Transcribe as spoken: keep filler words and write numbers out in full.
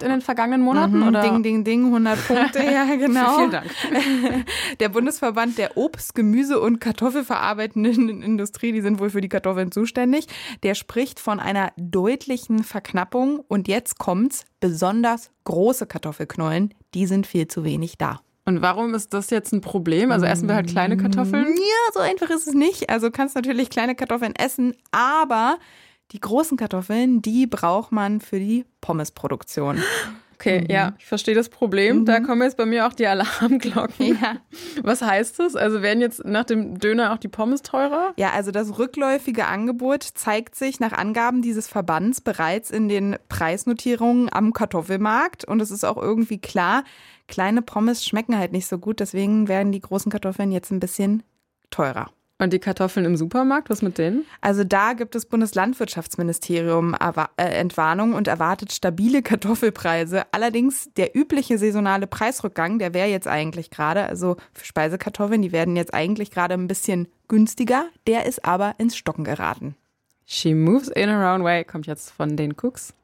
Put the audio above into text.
in den vergangenen Monaten? Mhm, oder? Ding, ding, ding, hundert Punkte, ja genau. Vielen Dank. Der Bundesverband der Obst-, Gemüse- und Kartoffelverarbeitenden Industrie, die sind wohl für die Kartoffeln zuständig, der spricht von einer deutlichen Verknappung. Und jetzt kommt's, besonders große Kartoffelknollen, die sind viel zu wenig da. Und warum ist das jetzt ein Problem? Also essen wir halt kleine Kartoffeln? Ja, so einfach ist es nicht. Also kannst natürlich kleine Kartoffeln essen, aber die großen Kartoffeln, die braucht man für die Pommesproduktion. Okay, mhm. ja, ich verstehe das Problem. Mhm. Da kommen jetzt bei mir auch die Alarmglocken. Ja. Was heißt das? Also werden jetzt nach dem Döner auch die Pommes teurer? Ja, also das rückläufige Angebot zeigt sich nach Angaben dieses Verbands bereits in den Preisnotierungen am Kartoffelmarkt. Und es ist auch irgendwie klar, kleine Pommes schmecken halt nicht so gut. Deswegen werden die großen Kartoffeln jetzt ein bisschen teurer. Und die Kartoffeln im Supermarkt, was mit denen? Also da gibt das Bundeslandwirtschaftsministerium Entwarnung und erwartet stabile Kartoffelpreise. Allerdings der übliche saisonale Preisrückgang, der wäre jetzt eigentlich gerade, also für Speisekartoffeln, die werden jetzt eigentlich gerade ein bisschen günstiger. Der ist aber ins Stocken geraten. She moves in her own way, kommt jetzt von den Cooks.